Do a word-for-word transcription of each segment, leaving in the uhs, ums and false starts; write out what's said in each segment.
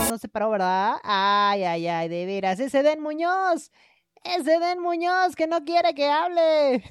no se paró, ¿verdad? Ay, ay, ay, de veras. Ese Den Muñoz, ese Den Muñoz que no quiere que hable.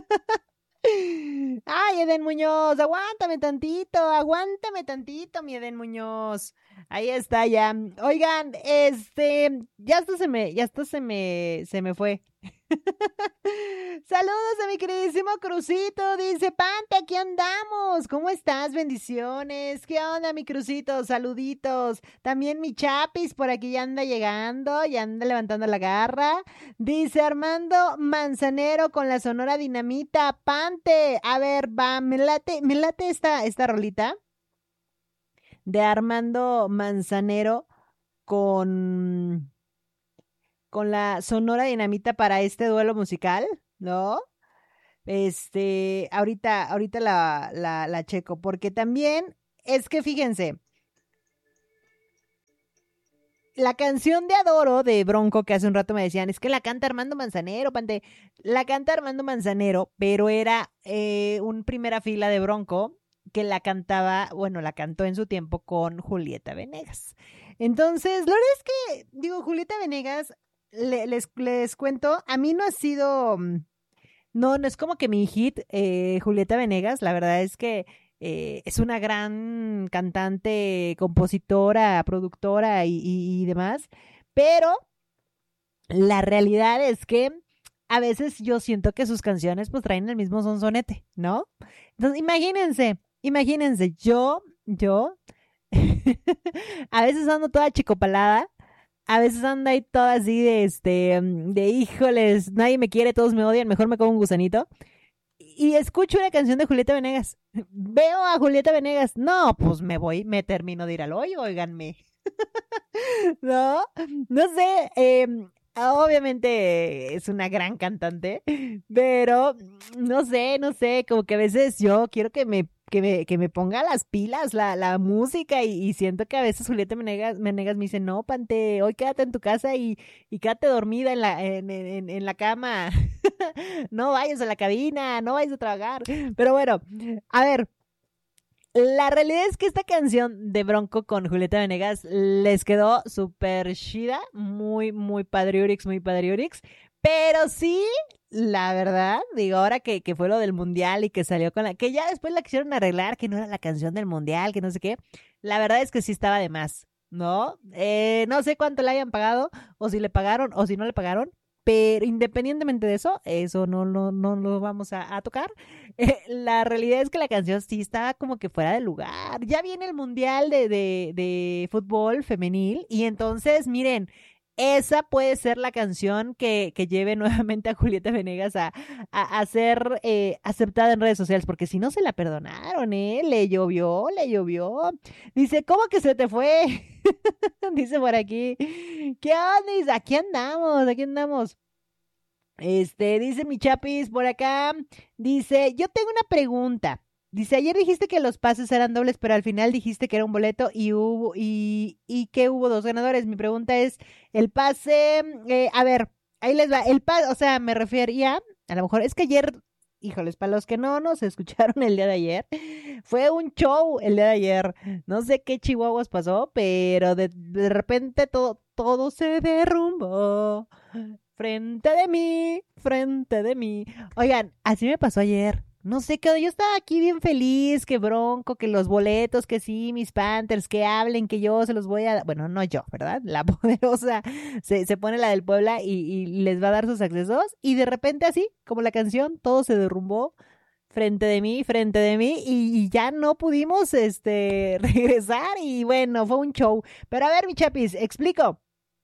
Ay, Eden Muñoz, aguántame tantito, aguántame tantito, mi Eden Muñoz. Ahí está ya. Oigan, este, ya hasta se me, ya hasta se me, se me fue. Saludos a mi queridísimo Crucito, dice Pante, aquí andamos. ¿Cómo estás? Bendiciones. ¿Qué onda, mi Crucito? Saluditos. También mi Chapis por aquí ya anda llegando, ya anda levantando la garra. Dice Armando Manzanero con la Sonora Dinamita. Pante, a ver, va, me late, me late esta, esta rolita de Armando Manzanero con con la Sonora Dinamita para este duelo musical, ¿no? Este, ahorita, ahorita la, la, la checo, porque también es que fíjense, la canción de Adoro de Bronco, que hace un rato me decían, es que la canta Armando Manzanero, Pante, la canta Armando Manzanero, pero era eh, un primera fila de Bronco que la cantaba, bueno, la cantó en su tiempo con Julieta Venegas. Entonces, la verdad es que, digo, Julieta Venegas, le, les, les cuento, a mí no ha sido, no, no es como que mi hit, eh, Julieta Venegas, la verdad es que eh, es una gran cantante, compositora, productora y, y, y demás, pero la realidad es que a veces yo siento que sus canciones pues traen el mismo sonsonete, ¿no? Entonces, imagínense, imagínense, yo, yo, a veces ando toda chicopalada, a veces ando ahí toda así de, este, de híjoles, nadie me quiere, todos me odian, mejor me como un gusanito. Y escucho una canción de Julieta Venegas. Veo a Julieta Venegas. No, pues me voy, me termino de ir al hoyo, óiganme. No, no sé, eh, obviamente es una gran cantante, pero no sé, no sé, como que a veces yo quiero que me, que me, que me ponga las pilas la, la música y, y siento que a veces Julieta Venegas, Venegas me dice, no, Pante, hoy quédate en tu casa y, y quédate dormida en la, en, en, en la cama, no vayas a la cabina, no vayas a trabajar, pero bueno, a ver. La realidad es que esta canción de Bronco con Julieta Venegas les quedó súper chida, muy, muy padriurix, muy padriurix, pero sí, la verdad, digo, ahora que, que fue lo del mundial y que salió con la, que ya después la quisieron arreglar, que no era la canción del mundial, que no sé qué, la verdad es que sí estaba de más, ¿no? Eh, no sé cuánto le hayan pagado, o si le pagaron, o si no le pagaron, pero independientemente de eso, eso no, no, no lo vamos a, a tocar. Eh, la realidad es que la canción sí estaba como que fuera de lugar. Ya viene el mundial de, de, de fútbol femenil y entonces, miren, esa puede ser la canción que, que lleve nuevamente a Julieta Venegas a, a, a ser eh, aceptada en redes sociales, porque si no se la perdonaron, ¿eh? Le llovió, le llovió. Dice, ¿cómo que se te fue? Dice por aquí, ¿qué onda? Dice, aquí andamos, aquí andamos. Este, dice mi chapis por acá, dice, yo tengo una pregunta. Dice, ayer dijiste que los pases eran dobles, pero al final dijiste que era un boleto y hubo, y, y que hubo dos ganadores. Mi pregunta es, el pase, eh, a ver, ahí les va, el pase, o sea, me refería, a lo mejor, es que ayer, híjoles, para los que no nos escucharon el día de ayer, fue un show el día de ayer. No sé qué chihuahuas pasó, pero de, de repente todo, todo se derrumbó. Frente de mí, frente de mí. Oigan, así me pasó ayer. No sé qué, yo estaba aquí bien feliz, que Bronco, que los boletos, que sí, mis Panthers, que hablen, que yo se los voy a... Bueno, no yo, ¿verdad? La poderosa se, se pone la del Puebla y, y les va a dar sus accesos. Y de repente así, como la canción, todo se derrumbó frente de mí, frente de mí, y, y ya no pudimos este, regresar. Y bueno, fue un show. Pero a ver, mi chapis, explico.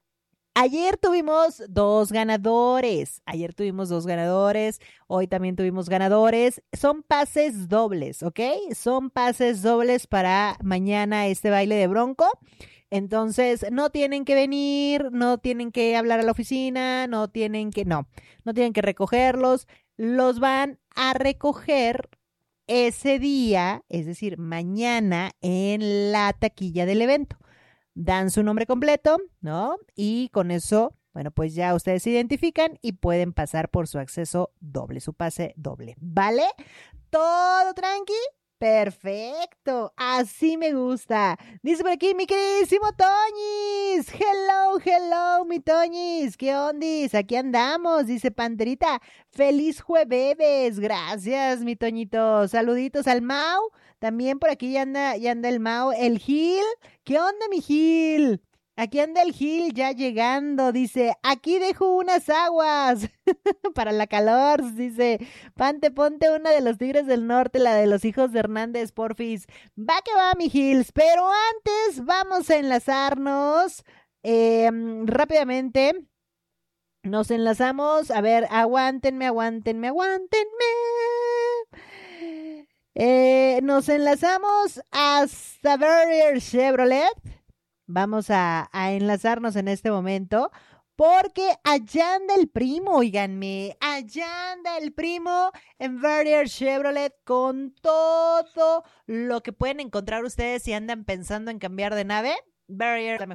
Ayer tuvimos dos ganadores, ayer tuvimos dos ganadores, hoy también tuvimos ganadores, son pases dobles, ¿ok? Son pases dobles para mañana este baile de Bronco, entonces no tienen que venir, no tienen que hablar a la oficina, no tienen que, no, no tienen que recogerlos, los van a recoger ese día, es decir, mañana en la taquilla del evento. Dan su nombre completo, ¿no? Y con eso, bueno, pues ya ustedes se identifican y pueden pasar por su acceso doble, su pase doble, ¿vale? Todo tranqui, Perfecto, así me gusta. Dice por aquí mi queridísimo Toñis. Hello, hello, mi Toñis. ¿Qué ondis? Aquí andamos, dice Panterita. Feliz jueves. Gracias, mi Toñito. Saluditos al Mau. También por aquí ya anda, ya anda el Mau. El Gil. ¿Qué onda, mi Gil? Aquí anda el Gil ya llegando. Dice, aquí dejo unas aguas para la calor. Dice, Pante, ponte una de los Tigres del Norte, la de los hijos de Hernández, porfis. Va que va, mi Gils, pero antes vamos a enlazarnos eh, rápidamente. Nos enlazamos. A ver, aguántenme, aguántenme, aguántenme. Eh, nos enlazamos hasta Barrier Chevrolet. Vamos a, a enlazarnos en este momento. Porque allá anda el primo, oiganme, allá anda el primo en Barrier Chevrolet con todo lo que pueden encontrar ustedes si andan pensando en cambiar de nave. Barrier, la